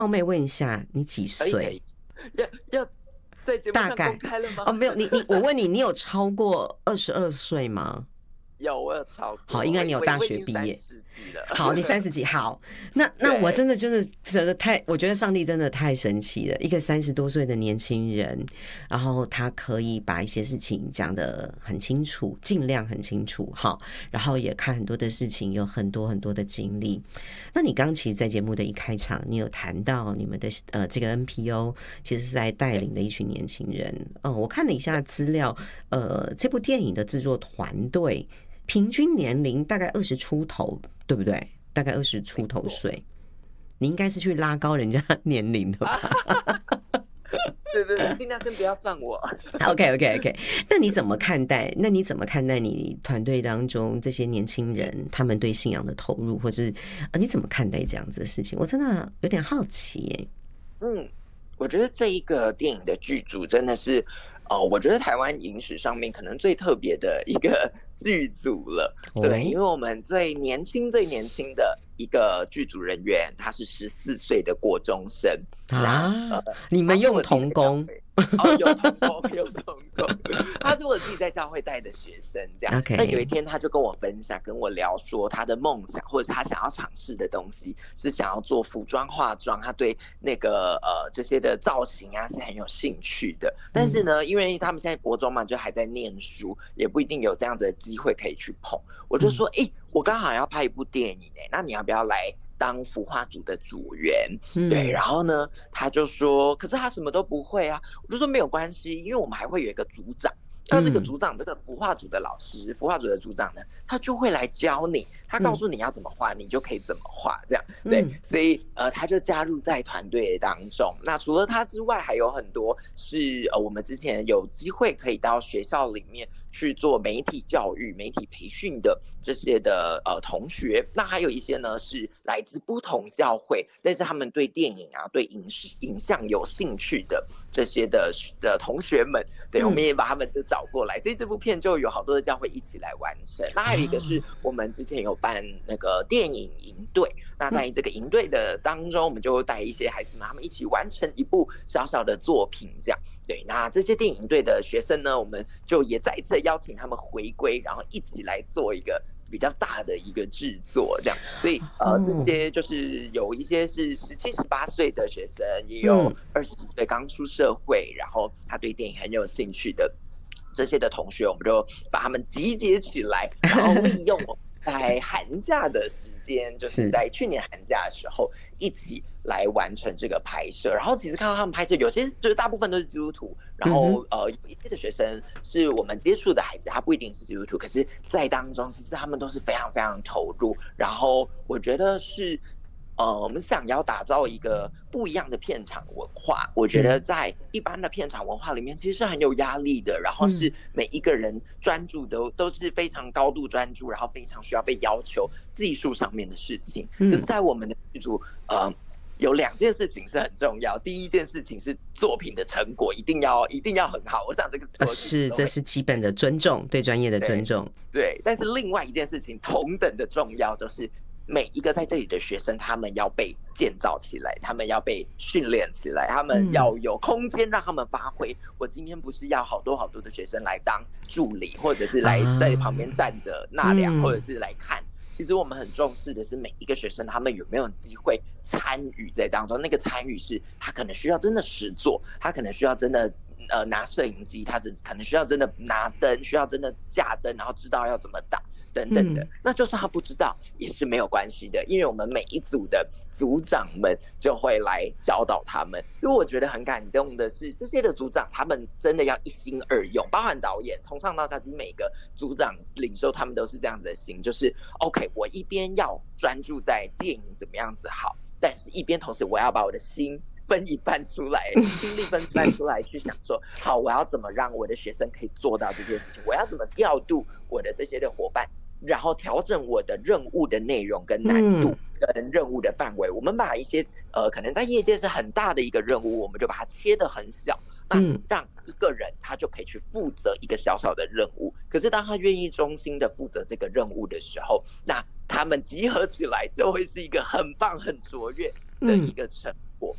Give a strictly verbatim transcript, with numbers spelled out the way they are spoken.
冒昧问一下，你几岁？ 要要在节目上公开了吗？ 哦，没有，你你我问你，你有超过二十二岁吗？ 有，我有超过。 好，应该你有大学毕业。好，你三十几。好，那那我真的真的真的太，我觉得上帝真的太神奇了。一个三十多岁的年轻人，然后他可以把一些事情讲得很清楚，尽量很清楚，好，然后也看很多的事情，有很多很多的经历。那你刚其实，在节目的一开场，你有谈到你们的呃这个 N P O 其实是在带领的一群年轻人。嗯、呃，我看了一下资料，呃，这部电影的制作团队。平均年龄大概二十出头，对不对？大概二十出头岁，你应该是去拉高人家年龄的吧？ 对对对，尽量先不要算我。 OK OK OK， 那你怎么看待？那你怎么看待你团队当中这些年轻人他们对信仰的投入，或是呃你怎么看待这样子的事情？我真的有点好奇耶。 嗯，我觉得这一个电影的剧组真的是。哦，我觉得台湾影史上面可能最特别的一个剧组了，对，因为我们最年轻、最年轻的一个剧组人员，他是十四岁的国中生啊，呃、你们用童工？ 哦，有童工，有童工，他是我自己在教会带的学生，这样。 Okay. 那有一天他就跟我分享，跟我聊说他的梦想或者他想要尝试的东西是想要做服装化妆，他对那个呃这些的造型啊是很有兴趣的。但是呢，因为他们现在国中嘛，就还在念书，也不一定有这样子的机会可以去碰。我就说，哎、欸，我刚好要拍一部电影哎、欸，那你要不要来？当服化组的组员，对，然后呢，他就说，可是他什么都不会啊。我就说没有关系，因为我们还会有一个组长，那这个组长，这个服化组的老师，服化组的组长呢，他就会来教你，他告诉你要怎么画，你就可以怎么画，这样，对，所以呃，他就加入在团队当中。那除了他之外，还有很多是呃，我们之前有机会可以到学校里面去做媒体教育、媒体培训的这些的呃同学，那还有一些呢是来自不同教会，但是他们对电影啊、对影视影像有兴趣的这些的的同学们，对，我们也把他们都找过来，所以这部片就有好多的教会一起来完成。那还有一个是我们之前有办那个电影营队，那在这个营队的当中，我们就带一些孩子们，他们一起完成一部小小的作品，这样。对，那这些电影队的学生呢，我们就也再一次邀请他们回归，然后一起来做一个比较大的一个制作，这样。所以呃，这些就是有一些是十七、十八岁的学生，也有二十几岁刚出社会，然后他对电影很有兴趣的这些的同学，我们就把他们集结起来，然后利用在寒假的时间，就是在去年寒假的时候一起来完成这个拍摄。然后其实看到他们拍摄，有些就是大部分都是基督徒，然后呃有一些的学生是我们接触的孩子，他不一定是基督徒，可是在当中其实他们都是非常非常投入。然后我觉得是呃，我们想要打造一个不一样的片场文化，我觉得在一般的片场文化里面其实是很有压力的，然后是每一个人专注都都是非常高度专注，然后非常需要被要求技术上面的事情。可是在我们的剧组呃有两件事情是很重要，第一件事情是作品的成果一定要一定要很好，我想这个是这是基本的尊重，对专业的尊重。 对， 对，但是另外一件事情同等的重要，就是每一个在这里的学生，他们要被建造起来，他们要被训练起来，他们要有空间让他们发挥。我今天不是要好多好多的学生来当助理，或者是来在旁边站着纳凉，或者是来看。其实我们很重视的是每一个学生他们有没有机会参与在当中，那个参与是他可能需要真的实作，他可能需要真的呃拿摄影机，他可能需要真的拿灯，需要真的架灯，然后知道要怎么打等等的。那就算他不知道也是没有关系的，因为我们每一组的组长们就会来教导他们。所以我觉得很感动的是，这些的组长他们真的要一心二用，包含导演从上到下，其实每个组长领袖他们都是这样子的心，就是 OK 我一边要专注在电影怎么样子好，但是一边同时我要把我的心分一半出来，心力分一半出来去想说，好，我要怎么让我的学生可以做到这件事情，我要怎么调度我的这些的伙伴，然后调整我的任务的内容跟难度跟任务的范围。我们把一些呃可能在业界是很大的一个任务，我们就把它切得很小，那让一个人他就可以去负责一个小小的任务。可是当他愿意忠心的负责这个任务的时候，那他们集合起来就会是一个很棒很卓越的一个成